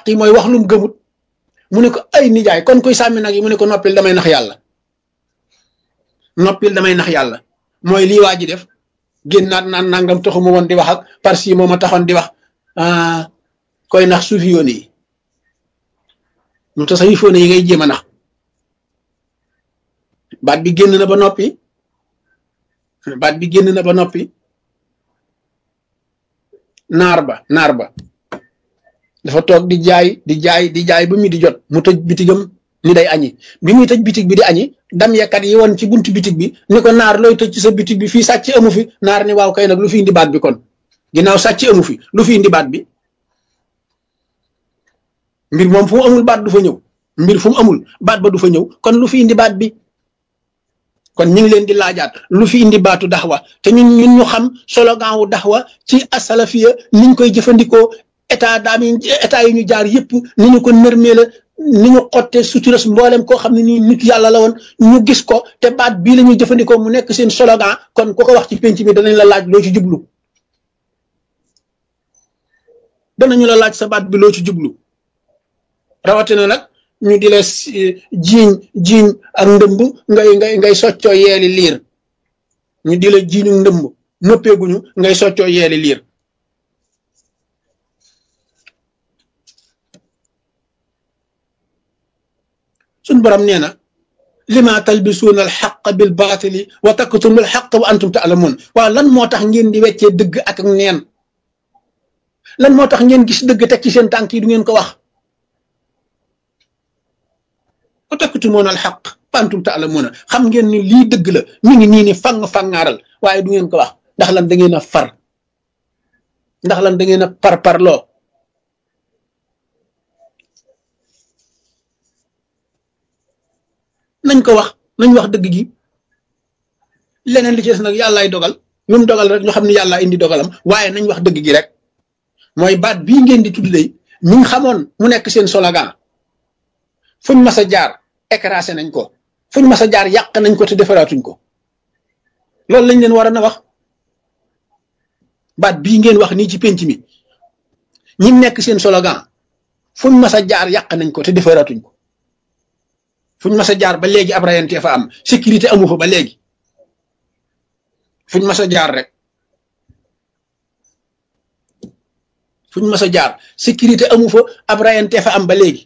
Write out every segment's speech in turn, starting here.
xaq yi mooy wax lum gëmut mu ne ko ay nijaay kon kuy sàmmi nag yi mu ne ko noppil damay nax yàlla noppil damay nax yàlla mooy lii waa ji def génnaat naan nangam taxuma woon di wax ak parce que mooma taxoon di wax koy nax suufi yoon yi mu tax sax yi ngay jéem a nax baat bi génn na ba noppi baat bi génn na ba noppi naar ba dafa toog di jaay ba mi di jot mu tëj bitigam ni day añi bi muy tëj bitig bi di añi dam yakat yi woon ci buntu bitig bi ni ko naar looy tëj ci sa bitig bi fii sàcc amu fi naar ni waaw kay nag lu fi indi baat bi kon ginnaaw sàcc amu fi lu fi indi baat bi mbir moom fu mu amul baat du fa ñëw mbir fu mu amul baat ba du fa ñëw kon lu fi indi baat bi kon ñu ngi leen di laajaat lu fi indi baatu daxwa te ñun ñu xam slogan wu daxwa ci asalafiya niñ koy jëfandikoo état yi ñu jaar yëpp ni ñu ko nërmee la ni ñu xottee suturas mboolem koo xam ne nii nit yàlla la woon ñu gis ko te baat bii la ñuy jëfandikoo mu nekk seen slogan kon ku ko wax ci penc bi danañ la laaj loo ci jublu danañu la laaj sa baat bi loo ci jublu rawatina nag ñu di la jiiñ ak ndëmb ngay soccoo yeeli liir ñu di la jiiñu ndëmb noppeeguñu ngay soccoo yeeli liir suñ borom nee na lima talbisuuna alxaq bil baatili wa taktumu alxaq wa antum taalamuun waaw lan moo tax ngeen di weccee dëgg ak neen lan moo tax ngeen gis dëgg teg ci seen tànk yi du ngeen ko wax wa taktumoon alxaq wa antum taalamuuna xam ngeen ni lii dëgg la mi ngi nii ni fangaaral waaye du ngeen ko wax ndax lan da ngeen a far ndax lan da ngeen a parparloo nañ ko wax nañ wax dëgg gi leneen li ci des nag yàllaay dogal lu mu dogal rek ñu xam ne yàllaa indi dogalam waaye nañ wax dëgg gi rek mooy baat bii ngeen di tudd day ñu ngi xamoon mu nekk seen slogan fuñ mas a jaar écrasé nañ ko fuñ mas a jaar yàq nañ ko te defaraatuñ ko loolu lañ leen war a na wax baat bii ngeen wax nii ci penc mi ñi nekk seen slogan fuñ mas a jaar yàq nañ ko te defaraatuñ ko fuñ mas a jaar ba léegi ab rayante fa am sécurité amu fa ba léegi fuñ mas a jaar rek fuñ mas a jaar sécurité amu fa ab rayante fa am ba léegi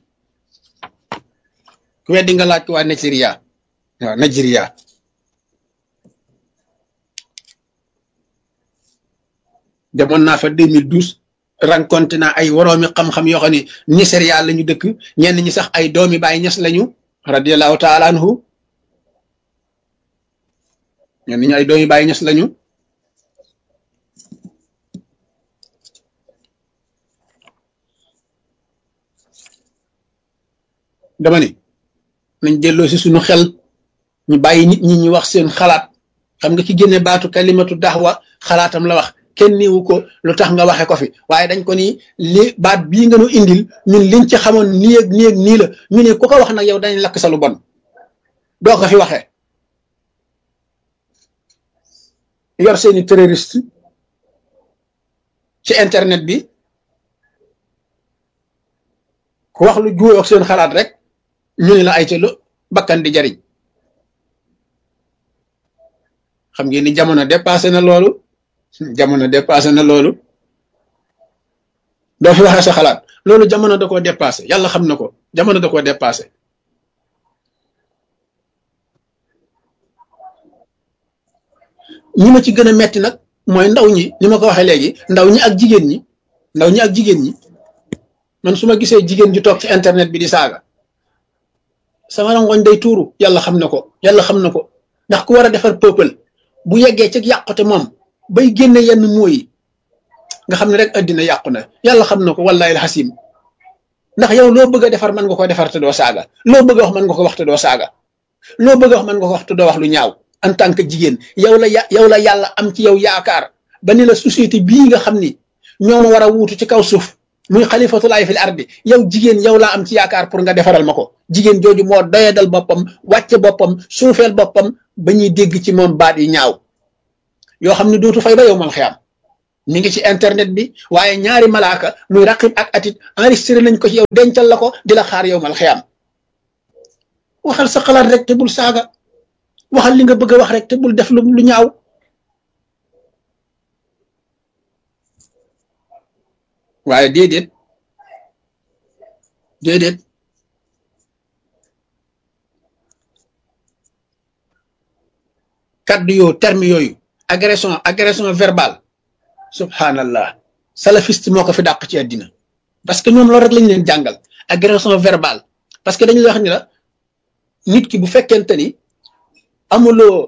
ku weddi nga laaj ko waa Nigeria waaw Nigeria demoon naa fa 2012 rencontré naa ay woroomi xam-xam yoo xam ne Nigeria la ñu dëkk ñenn ñi sax ay doomi Baay Ñas lañu radiyallahu taala anhu ñenn ñi ay doomi Baay Ñas lañu dama ni nañ delloo si suñu xel ñu bàyyi nit ñi ñu wax seen xalaat xam nga ci génne baatu kalimatu daxwa xalaatam la wax kenn niwu ko lu tax nga waxe ko fi waaye dañ ko ni li baat bii nga nu indil ñun liñ ci xamoon nii ak nii ak nii la ñu ne ku ko wax nag yow dañ lakk sa lu bon doo ko fi waxee yor seeni terroriste ci internet bi ku wax lu juuyoo ak seen xalaat rek ñu ne la ay ca lu bakkan di jariñ xam ngeen ni jamono dépassé na loolu doo fi waxee sa xalaat loolu jamono da koo dépassé yàlla xam na ko jamono da koo dépassé ñi ma ci gën a metti nag mooy ndaw ñi ni ma ko waxee léegi ndaw ñi ak jigéen ñi man su ma gisee jigéen ju toog ci internet bi di saaga sama rangoñ day tuuru yàlla xam na ko ndax ku war a defar peuple bu yeggee ci yàqute moom bay génne yenn mooy nga xam ne rek addina yàqu na yàlla xam na ko wallahi alxasim ndax yow loo bëgg a defar mën nga ko defar te doo saaga loo bëgg a wax mën nga ko wax te doo saaga loo bëgg a wax mën nga ko wax te doo wax lu ñaaw en tant que jigéen yow la yàlla am ci yow yaakaar ba ni la société bii nga xam ni ñoo ma war a wuutu ci kaw suuf muy xalifatulaay fil ardi yow jigéen yow laa am ci yaakaar pour nga defaral ma ko jigéen jooju moo doyadal boppam wàcce boppam suufeel boppam ba ñuy dégg ci moom baat yi ñaaw yoo xam ne dootu fay ba yow mal xiyaam mi ngi ci internet bi waaye ñaari malaaka muy raqib ak atit enregistré nañ ko ci yow dencal la ko di la xaar yow mal xiyaam waxal sa xalaat rek te bul saaga waxal li nga bëgg a wax rek te bul def lu ñaaw waaye déedéet kaddu yoo terme yooyu agression verbale subhanallah salafiste moo ko fi dàq ci àddina parce que ñoom loolu rek lañ leen jàngal agression verbale parce que dañu wax ni la nit ki bu fekkente ni amuloo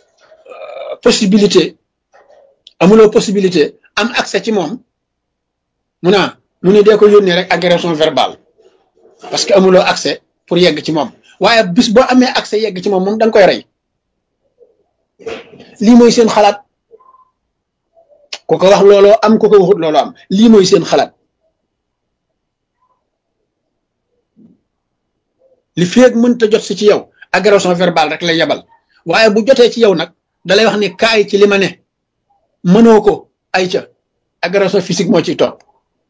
possibilité am accès ci moom mu ne dee ko yónnee rek agression verbale parce que amuloo accès pour yegg ci moom waaye bis boo amee accès yegg ci moom da nga koy rey lii mooy seen xalaat ku ko wax looloo am ku ko waxut looloo am lii mooy seen xalaat li feeg mënta jot si ci yow agression verbale rek lay yebal waaye bu jotee ci yow nag dalay wax ni kaay ci li ma ne mënoo ko ay ca agression physique moo ciy topp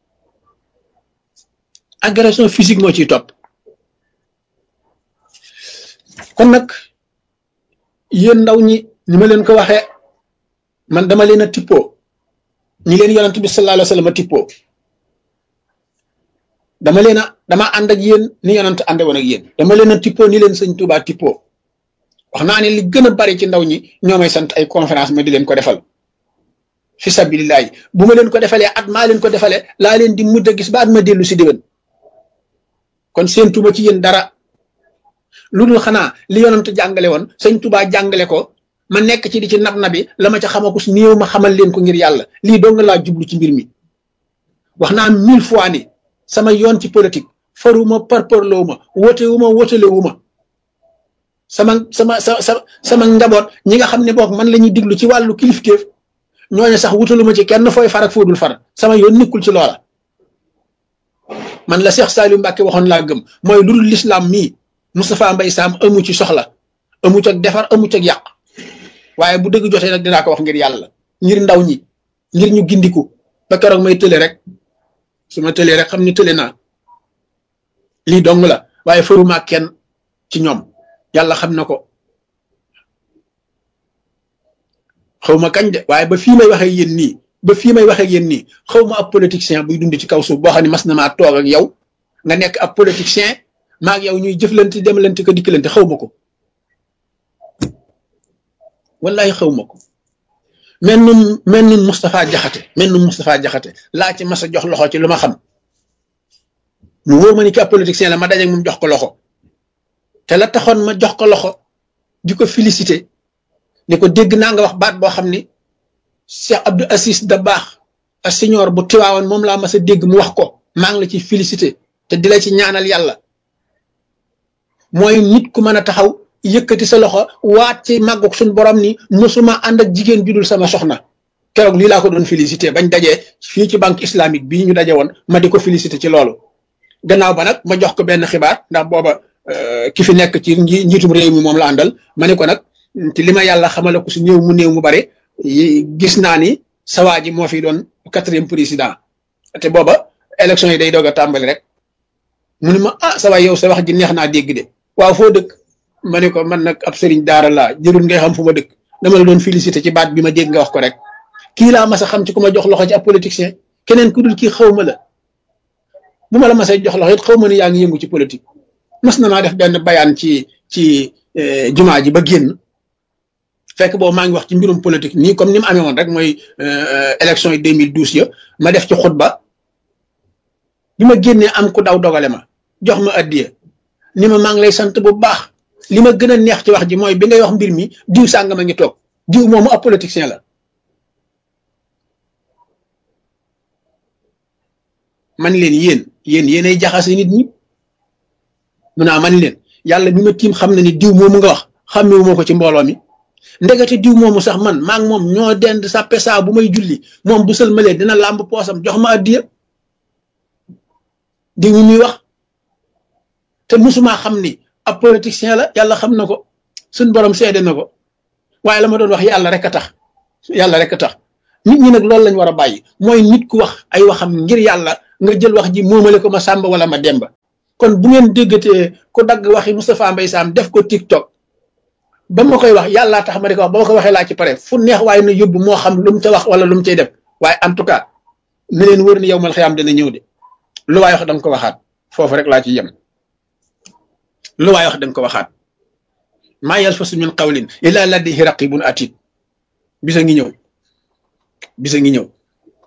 agression physique moo ciy topp kon nag yéen ndaw ñi ni ma leen ko waxee man dama leen a tippoo ñi leen yonent bi sallallahu alayhi wa sallam a tippoo dama ànd ak yéen ni yonent ànde woon ak yéen dama leen a tippoo ni leen sëñ Tuubaa tippoo wax naa ne li gën a bari ci ndaw ñi ñoo may sant ay conférence ma di leen ko defal fi sabilillahi bu ma leen ko defalee at maa leen ko defalee laa leen di mujj a gis ba at ma dellu si déwén kon seen tuba ci yéen dara lu dul xanaa li yonent jàngale woon sëñ Tuubaa jàngale ko ma nekk ci di ci nab nabi la ma ca xamakus néew ma xamal leen ko ngir yàlla lii doo nga laa jublu ci mbir mi wax naa 1000 fois ni sama yoon ci politique faruma parparloo ma wotale wu ma sama njaboot ñi nga xam ne boog man la ñuy diglu ci wàllu kilifteef ñooñu sax wutaluma ci kenn fooy far ak foodul far sama yoon nikkul ci loola man la Cheikh Saliou Mbacke waxoon laa gëm mooy lu dul l'islam mii Moustapha Mbaye Sam amu ci soxla amu ci ak defar amu ci ak yàq waaye bu dëgg jotee nag dinaa ko wax ngir yàlla ngir ndaw ñi ngir ñu gindiku ba keroog may tële rek su ma tëlee rek xam ni tële naa lii dong la waaye faruma kenn ci ñoom yàlla xam na ko xaw ma kañ de waaye ba fii may waxee yéen nii xaw ma ab politicien buy dund ci kaw suuf boo xam ne mas na maa toog ak yow nga nekk ab politicien maag yow ñuy jëflante demalante ko dikkalante xaw ma ko wallahi xaw ma ko mel nun Moustapha Jaxate laa ci mas a jox loxo ci lu ma xam mu wóor ma ni ki ab politicien la ma dajeeg moom jox ko loxo te la taxoon ma jox ko loxo di ko félicité ni ko dégg naa nga wax baat boo xam ni Cheikh Abdou Aziz Dabakh a senior bu Tiwaawoon moom laa mas a dégg mu wax ko maa ngi la ci félicité te di la ci ñaanal yàlla mooy nit ku mën a taxaw yëkkati sa loxo waat ci màggug suñ borom ni musuma ànd ak jigéen judul sama soxna keroog lii laa ko doon félicité bañ dajee fii ci banque islamique bii ñu daje woon ma di ko félicité ci loolu gannaaw ba nag ma jox ko benn xibaar ndax booba ki fi nekk ci njiitum réew mi moom la àndal ma ne ko nag ci li ma yàlla xamala ko si néew mu bare gis naa ni sawaa ji moo fi doon 4e président te booba élection yi day doog a tàmbali rek mu ne ma sawaay yow sa wax ji neex naa dégg de waaw foo dëkk ma ne ko man nag ab sëriñ daara laa jërul ngay xam fu ma dëkk dama la doon félicité ci baat bi ma dégg nga wax ko rek kii laa mas a xam ci ku ma jox loxo ci ab politicien keneen ku dul kii xaw ma la bu ma la masee jox loxo it xaw ma ne yaa ngi yëngu ci politique mas na maa def benn bayaan ci jumaa ji ba génn fekk boobu maa ngi wax ci mbirum politique nii comme ni mu amee woon rek mooy élection yi 2012 ya ma def ci xutba bi ma génnee am ku daw dogale ma jox ma addiya ni ma maa ngi lay sant bu baax li ma gën a neex ci wax ji mooy bi ngay wax mbir mi diw sàngama ngi toog diw moomu ab politicien la man leen yéenay jaxase nit ñi mu naa man leen yàlla bi ma tiim xam na ni diw moomu nga wax xàmmewu moo ko ci mbooloo mi ndegete diw moomu sax man maa ngi moom ñoo dend sàppe saa bu may julli moom bu sëlmalee dina làmb poosam jox ma addiya diw mi muy wax te musuma xam ni ab politicien la yàlla xam na ko suñ borom seede na ko waaye la ma doon wax yàlla rek a tax nit ñi nag loolu lañ war a bàyyi mooy nit ku wax ay waxam ngir yàlla nga jël wax ji moomale ko ma sàmba wala ma demba kon bu ngeen déggatee ku dagg waxi Moustapha Mbaye Sam def ko TikTok ba ma koy wax yàllaa tax ma di ko wax ba ma ko waxee laa ci pare fu neex waaye na yóbbu moo xam lu mu ca wax wala lu mu cay def waaye en tout cas na leen wër ni yow mal xiyaam dana ñëw de lu waay wax da nga ko waxaat foofu rek laa ci yem lu waay wax da nga ko waxaat maa yalfasu min qawlin illaa ladayhi raqibun atid bisa ngi ñëw bisa ngi ñëw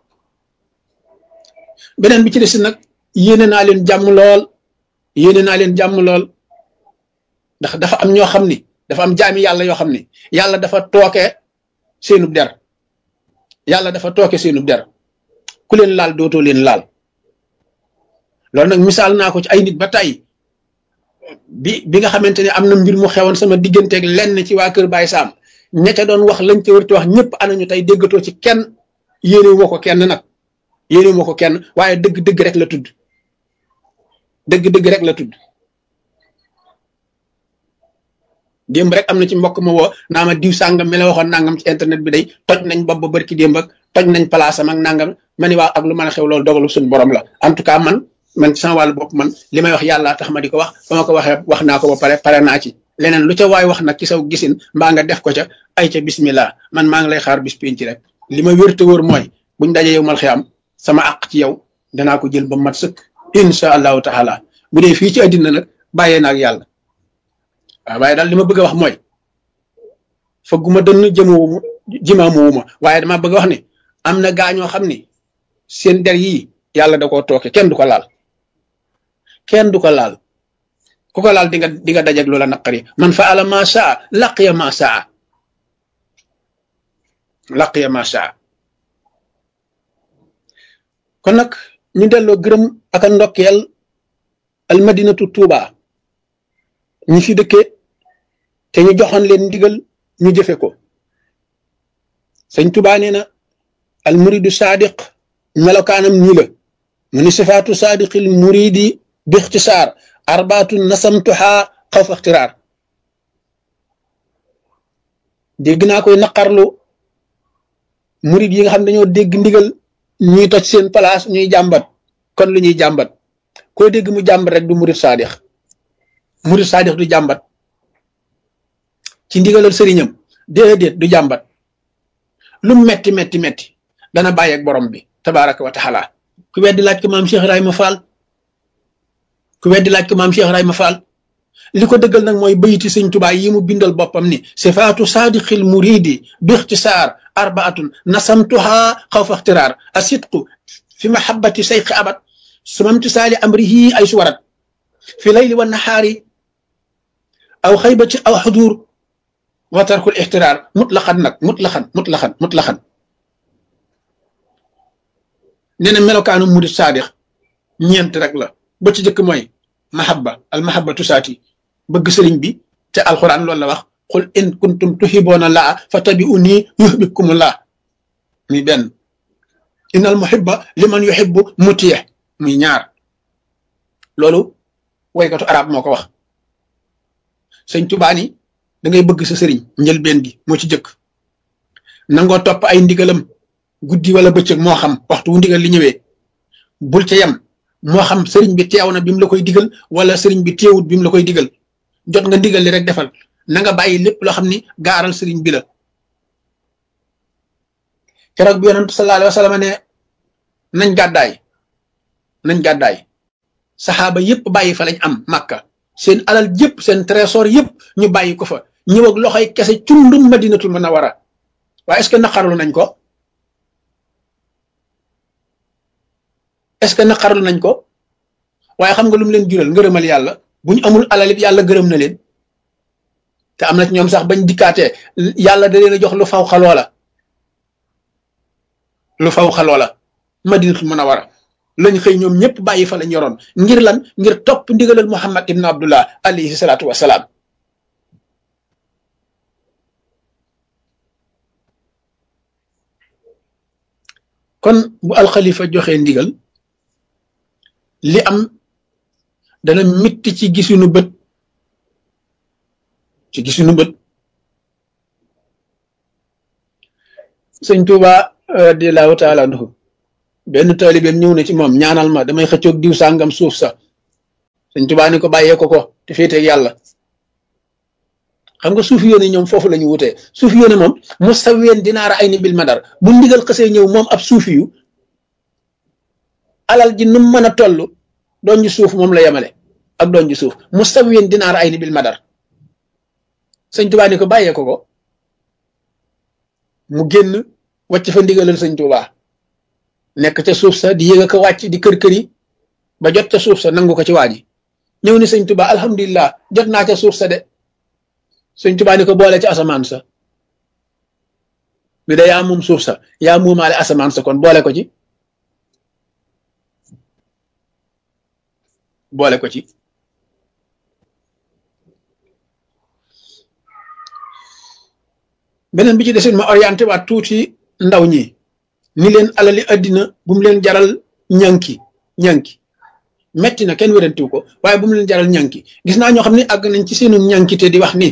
beneen bi ci des nag yéene naa leen jàmm lool yéene naa leen jàmm lool ndax dafa am ñoo xam ni dafa am jaami yàlla yoo xam ni yàlla dafa tooke seenub der yàlla dafa tooke seenub der ku leen laal dootoo leen laal loolu nag misaal naa ko ci ay nit ba tey bi nga xamante ne am na mbir mu xewoon sama digganteeg lenn ci waa kër Baye Sam ña ca doon wax lañ ca wërti wax ñëpp anañu tey déggatoo ci kenn yéenewu ma ko kenn nag yéenewu ma ko kenn waaye dëgg-dëgg rek la tudd dëgg-dëgg rek la tudd démb rek am na ci mbokk ma woo naa ma diw sàngam mi la waxoon nangam ci internet bi day toj nañ bopp ba barki démb ak toj nañ palaasam ak nangam ma ni waaw ak lu mën a xew loolu dogalu suñu borom la en tout cas man sama wàllu bopp man li may wax yàlla tax ma di ko wax ba ma ko waxee wax naa ko ba pare naa ci leneen lu ca waay wax nag ci saw gisin mbaa nga def ko ca ay ca bismillah man maa ngi lay xaar bis penc rek li ma wér te wóor mooy buñ dajee yow mal xiyaam sama àq ci yow danaa ko jël ba mat sëkk insha allahu taala bu dee fii ci àddina nag bàyyee naag yàlla waaw waaye daal li ma bëgg a wax mooy fëgguma dënn jimaamuwuma waaye dama bëgg a wax ni am na gaañoo xam ni seen der yii yàlla da koo tooke kenn du ko laal kenn du ko laal ku ko laal di nga dajeg loola naqari man faala ma saa laqiya ma saa laqiya ma saa kon nag ñu delloo gërëm ak a ndokkeel almadinatu Tuuba ñi fi dëkkee te ñu joxoon leen ndigal ñu jëfe ko sëñ Tuuba nee na almuridu saadiq melokaanam ñii la mu ni sifaatu saadiqil muridi bi ixtisaar arbaatu nasamtuha xawfa ixtiraar dégg naa koy naqarlu murid yi nga xam ne dañoo dégg ndigal ñuy toj seen place ñuy jàmbat kon lu ñuy jàmbat koy dégg mu jàmbat rek du murid saadix du jàmbat ci ndigalal sëriñam déedéet du jàmbat lu metti dana bàyyeeg borom bi tabaraka wa taala ku weddi laaj ko maam Cheikh Ibrahima Fall li ko dëggal nag mooy bayiti sëñ Tuubaa yi mu bindal boppam ni sifaatu saadiqil muridi bi ixtisaar arbaatun nasamtuha xawfa ixtiraar asidqu fi mahabbati sayqi abad sumamtisaali amrihi ay suwarat fi layli wa nahaari aw xaybati aw xudur wa tarkul ixtiraar mutlaqan nag mutlaqan nee na melokaanu murid saadix ñeent rek la ba ci jëkk mooy al mahabbatu saati bëgg sëriñ bi te alquran loolu la wax qul in kuntum tuhibbuna laa fattabi'uni yuhibbukumullah muy benn innal muhibba liman yuhibbu mutiih muy ñaar loolu waykatu arab moo ko wax sëñ Tuubaa ni da ngay bëgg sa sëriñ njëlbeen gi moo ci jëkk nangoo topp ay ndigalam guddi wala bëccëg moo xam waxtu wu ndigal li ñëwee bul ca yem moo xam sëriñ bi teew na bi mu la koy digal wala sëriñ bi teewut bi mu la koy digal jot nga ndigal li rek defal na nga bàyyi lépp loo xam ni gaaral sëriñ bi la keroog bi yonent sallallahu alayhi wa sallam ne nañ gàddaay saxaaba yëpp bàyyi fa lañ am Makka seen alal yëpp seen trésor yëpp ñu bàyyi ko fa ñëw ak loxoy kese cundum Madinatul Munawwara waaye est-ce que naqarlu nañ ko waaye xam nga lu mu leen jural ngërëmal yàlla bu ñu amul alal it yàlla gërëm na leen te am na ci ñoom sax bañ dikkaatee yàlla da leen a jox lu faw xaloola Madinatul Munawwara lañ xëy ñoom ñëpp bàyyi fa lañ yoroon ngir lan ngir topp ndigalal Muhammad ibn Abdullah alayhi salaatu wasalaam kon bu alxalifa joxe ndigal li am dana mitti ci gisunu bët sëñ Tuuba radiyallahu taala anhu benn taalibeem ñëw na ci moom ñaanal ma damay xëccoog diw sàngam suuf sa sëñ Tuubaa ni ko bàyyee ko te féeteeg yàlla. xam nga suufi yoone ñoom foofu la ñu wutee suufi yoone moom mustawiyan dinaara ay ni bil madar bu ndigal xësee ñëw moom ab suufi yu alal ji nu mën a toll doon ji suuf moom la yemale ak doon ji suuf mustawiyan dinaara ay ni bil madar sëñ Tuubaa ni ko bàyyee ko mu génn wàcc fa ndigalal sëñ Tuubaa nekk ca suuf sa di yëg ko wàcc di kër-këri ba jot ca suuf sa nangu ko ci waa ji ñëw ni sëñ Tuubaa alhamdulilah jot naa ca suuf sa de sëñ Tuubaa ni ko boole ci asamaan sa bi da yaa moom suuf sa yaa moomaale asamaan sa kon boole ko ci beneen bi ci desit ma orienté waat tuuti ndaw ñi ni leen alali àddina bu mu leen jaral ñànki metti na kenn wérantiw ko waaye bu mu leen jaral ñànki gis naa ñoo xam ne àgg nañ ci seenu ñànki te di wax ni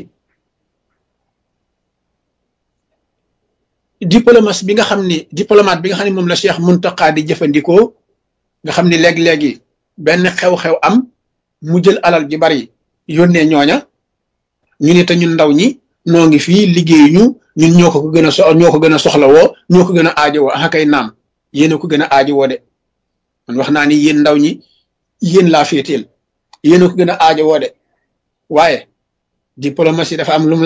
diplomate bi nga xam ne moom la Cheikh Muntaqa di jëfandikoo nga xam ni léegi-léegi benn xew-xew am mu jël alal ji bari yónnee ñooña ñu ne te ñun ndaw ñi noo ngi fii liggéeyu ñun ñoo ko gën a soxla woo ñoo ko gën a aajowoo ah kay naam yéen a ko gën a aajowoo de man wax naa ni yéen ndaw ñi yéen laa féeteel yéen a ko gën a aajowoo de waaye diplomatie dafa am lu mu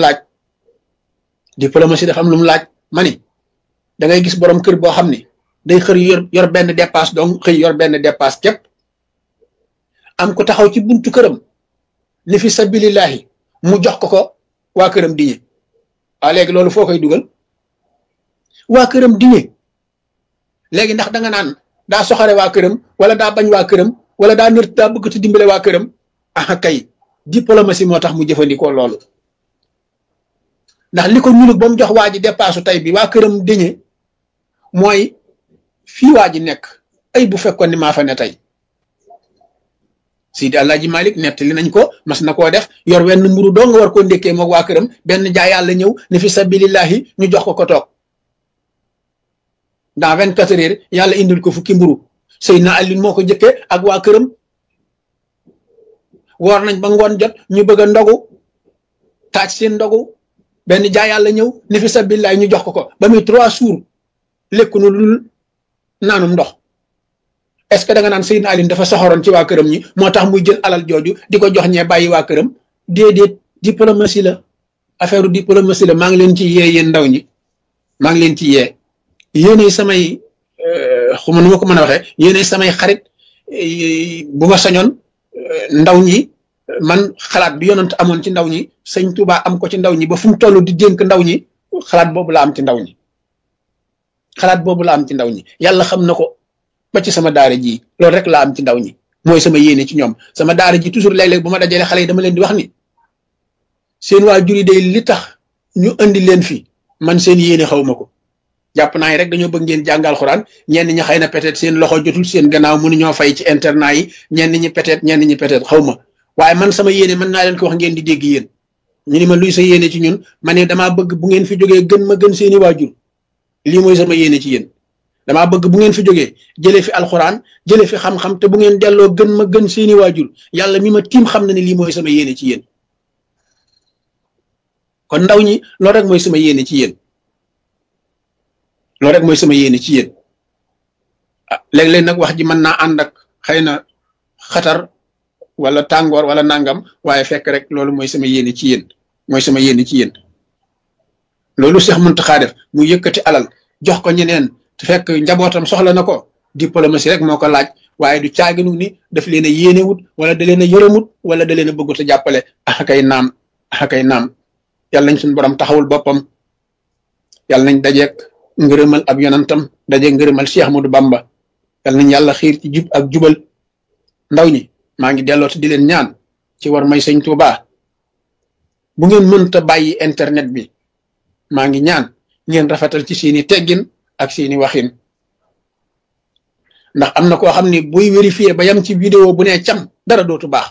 laaj ma ni da ngay gis borom kër boo xam ni day xër yor benn dépasse donc xëy yor benn dépasse képp am ko taxaw ci buntu këram li fi sabilillahi mu jox ko waa këram diñe waaw léegi loolu foo koy dugal waa këram diñe léegi ndax da nga naan daa soxare waa këram wala daa bañ waa këram wala daa bëgg te dimbale waa këram ah kay diplomatie moo tax mu jëfandikoo loolu ndax li ko ñulug ba mu jox waa ji dépassu tey bi waa këram diñe mooy fii waa ji nekk ay bu fekkoon ni maa fa ne tey Sidi Alaaji Malik nettali nañ ko mas na koo def yor wenn mburu doo nga war koo ndékkee moog waa këram benn jaay yàlla ñëw ne fi sabilillahi ñu jox ko toog dans 24 heures yàlla indil ko fukki mburu Seydina Ali moo ko jëkkee ak waa këram woor nañ ba ngoon jot ñu bëgg a ndogu taaj seen ndogu benn jaay yàlla ñëw ne fi sabilillahi ñu jox ko ba muy 3 jours lekku nu lul naanum ndox est-ce que da nga naan Seydina Ali dafa soxoroon ci waa këram ñi moo tax muy jël alal jooju di ko jox ñee bàyyi waa këram déedéet diplomatie la affaire diplomatie la maa ngi leen ci yee yéen ndaw ñi maa ngi leen ci yee yéenay samay xuma nu ma ko mën a waxee yéenay samay xarit bu ma sañoon ndaw ñi man xalaat bi yonent amoon ci ndaw ñi sëñ Tuubaa am ko ci ndaw ñi ba fu mu toll di dénk ndaw ñi xalaat boobu la am ci ndaw ñi yàlla xam na ko ba ci sama daara ji loolu rek laa am ci ndaw ñi mooy sama yéene ci ñoom sama daara ji toujours léeg-léeg bu ma dajalee xale yi dama leen di wax ni seen waajur yi day li tax ñu andi leen fi man seen yéene xaw ma ko jàpp naa rek dañoo bëgg ngeen jàngal xuraan ñenn ñi xëy na peut-être seen loxo jotul seen gannaaw mënuñoo fay ci internat yi ñenn ñi peut-être xaw ma waaye man sama yéene mën naa leen ko wax ngeen di dégg yéen ñu ni ma luy sa yéene ci ñun ma ne damaa bëgg bu ngeen fi jógee gën seeni waajur lii mooy sama yéene ci yéen damaa bëgg bu ngeen fi jógee jëlee fi alxuraan jëlee fi xam-xam te bu ngeen delloo gën seeni waajur yàlla mi ma tiim xam na ne lii mooy sama yéene ci yéen kon ndaw ñi loolu rek mooy sama yéene ci yéen ah léeg-léeg nag wax ji mën naa ànd ak xëy na xatar wala tàngoor wala nangam waaye fekk rek loolu mooy sama yéene ci yéen loolu Cheikh Mountakha def mu yëkkati alal jox ko ñeneen te fekk njabootam soxla na ko diplomatie rek moo ko laaj waaye du caaginu ni daf leen a yéenewut wala da leen a yërëmut wala da leen a bëggut a jàppale akay naam yàlla nañ suñu borom taxawul boppam yàlla nañ dajeek ngërëmal ab yonantam dajeek ngërëmal Cheikh Ahmadou Bamba yàlla nañ yàlla xiir ci jub ak jubal ndaw ñi maa ngi delloo te di leen ñaan ci war may sëñ Tuubaa bu ngeen mënta bàyyi internet bi maa ngi ñaan ngeen rafetal ci seeni teggin ak seeni waxin ndax am na koo xam ni buy vérifier ba yam ci vidéo bu ne cam dara dootu baax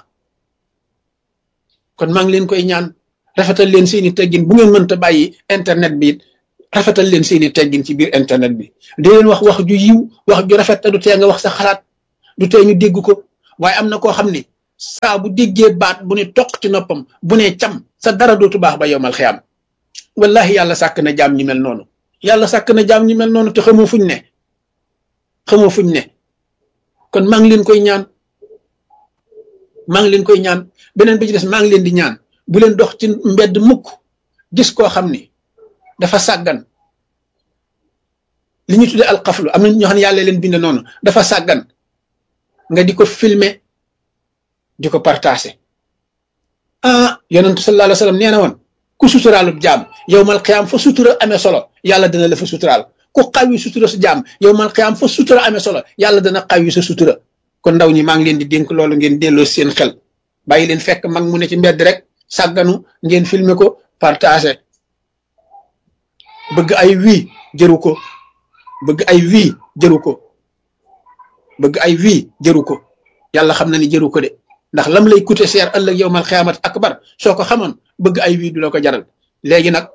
kon maa ngi leen koy ñaan rafetal leen seeni teggin bu ngeen mënta bàyyi internet bi rafetal leen seeni teggin ci biir internet bi di leen wax wax ju yiw wax ju rafet te du tee nga wax sa xalaat du tee ñu dégg ko waaye am na koo xam ni saa bu déggee baat bu ne toq ci noppam bu ne cam sa dara dootu baax ba yowmal xiyaam wallahi yàlla sàkk na jaam ñi mel noonu yàlla sàkk na jaam ñi mel noonu te xamoo fuñ ne kon maa ngi leen koy ñaan beneen bi ci des maa ngi leen di ñaan bu leen dox ci mbedd mukk gis koo xam ni dafa sàggan li ñu tuddee alxaflu am na ñoo xam ne yàlla leen bind noonu dafa sàggan nga di ko filmer di ko partager yonentu sallallahu alayhi wa sallam nee na woon ku suturaalub jaam yowmal qiyaam fa sutura amee solo yàlla dana la fa suturaal ku xawi sutura sa jaam yowmal qiyaam fa sutura amee solo yàlla dana xawi sa sutura kon ndaw ñi maa ngi leen di dénk loolu ngeen delloo seen xel bàyyi leen fekk mag mu ne ci mbedd rek sàgganu ngeen filmer ko partager bëgg ay wii jëru ko bëgg ay wii jëru ko yàlla xam na ni jëru ko de ndax lam lay coûter cher ëllëg yowmal xiyaamat akbar soo ko xamoon bëgg ay wii du la ko jaral léegi nag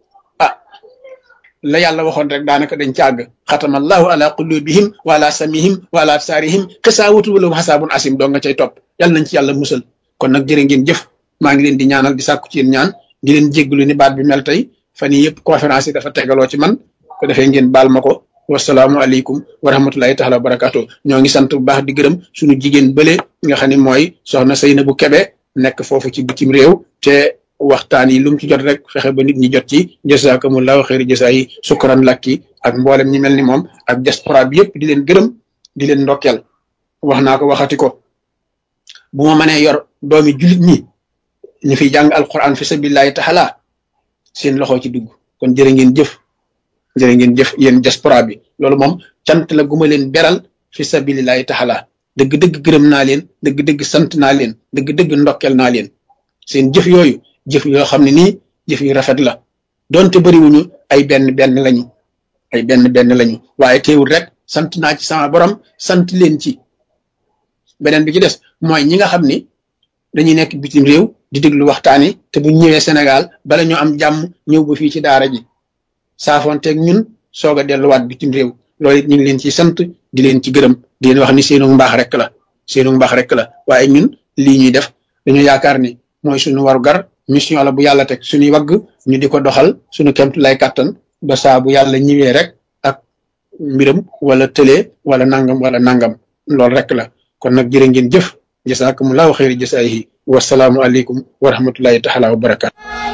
la yàlla waxoon rek daanaka dañ càgg xatamallahu ala qulubihim wa ala samihim wa ala absaarihim xisaawatu wa lahum xasaabun asim doo nga cay topp yàlla nañ ci yàlla musal kon nag jërë ngeen jëf maa ngi leen di ñaanal di sàkku ci yéen ñaan di leen jégglu ni baat bi mel tey fan yii yëpp conférence yi dafa tegaloo ci man ko defee ngeen baal ma ko wasalaamu aleykum wa rahmatullahi taala wa barakaatu ñoo ngi sant bu baax di gërëm suñu jigéen bële nga xam ne mooy soxna Seynabu Kebe nekk foofu ci bitim réew te waxtaan yi lu mu ci jot rek fexe ba nit ñi jot ci jazakumullahu xeeri jasa yi sukran lakki ak mboolem ñi mel ni moom ak diaspora bi yëpp di leen gërëm di leen ndokkeel wax naa ko waxati ko bu ma mënee yor doomi julit ñi ñu fiy jàng alquran fi sabilillahi taala seen loxo ci dugg kon jërë ngeen jëf yéen diaspora bi loolu moom cant la guma leen beral fi sabilillahi taala dëgg-dëgg gërëm naa leen dëgg-dëgg sant naa leen dëgg-dëgg ndokkel naa leen seen jëf yooyu jëf yoo xam ne nii jëf yu rafet la donte bëriwuñu ay benn lañu waaye teewul rek sant naa ci sama borom sant leen ci beneen bi ci des mooy ñi nga xam ni dañuy nekk bitim réew di déglu waxtaan yi te bu ñëwee Sénégal bala ñoo am jàmm ñëw ba fii ci daara ji saafonteeg ñun soog a delluwaat bitim réew loolu it ñu ngi leen ci sant di leen ci gërëm di leen wax ni seenu mbaax rek la waaye ñun lii ñuy def dañu yaakaar ni mooy suñu waru gar mission la bu yàlla teg suñuy wagg ñu di ko doxal suñu kemtu lay kàttan ba saa bu yàlla ñëwee rek ak mbiram wala tëlee wala nangam loolu rek la kon nag jërë ngeen jëf jasaakumullahu xayri jasaayihi wasalaamu aleykum wa rahmatullahi taala wa barakaatu